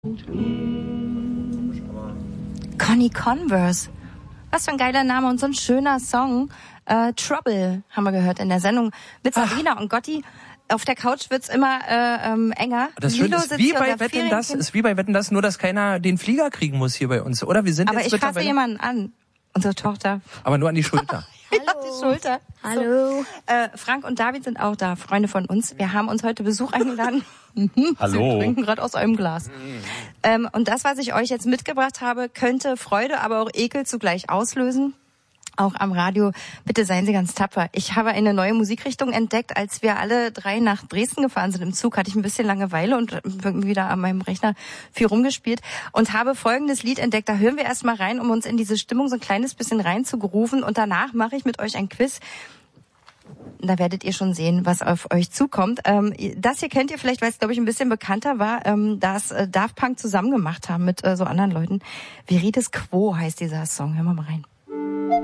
Connie Converse. Was für ein geiler Name und so ein schöner Song. Trouble haben wir gehört in der Sendung mit Sabrina und Gotti. Auf der Couch wird's immer enger. Das Lilo ist wie bei Wetten, ist wie bei Wetten, das nur, dass keiner den Flieger kriegen muss hier bei uns, oder? Wir sind aber jetzt ich fasse jemanden an. Unsere Tochter. Aber nur an die Schulter. Hallo. Die Schulter. Hallo. So. Frank und David sind auch da, Freunde von uns. Wir haben uns heute Besuch eingeladen. Hallo. Sie trinken gerade aus einem Glas. Und das, was ich euch jetzt mitgebracht habe, könnte Freude, aber auch Ekel zugleich auslösen. Auch am Radio. Bitte seien Sie ganz tapfer. Ich habe eine neue Musikrichtung entdeckt. Als wir alle drei nach Dresden gefahren sind im Zug, hatte ich ein bisschen Langeweile und irgendwie wieder an meinem Rechner viel rumgespielt und habe folgendes Lied entdeckt. Da hören wir erst mal rein, um uns in diese Stimmung so ein kleines bisschen reinzugrooven. Und danach mache ich mit euch ein Quiz. Da werdet ihr schon sehen, was auf euch zukommt. Das hier kennt ihr vielleicht, weil es, glaube ich, ein bisschen bekannter war, dass Daft Punk zusammen gemacht haben mit so anderen Leuten. Virides Quo heißt dieser Song. Hören wir mal rein.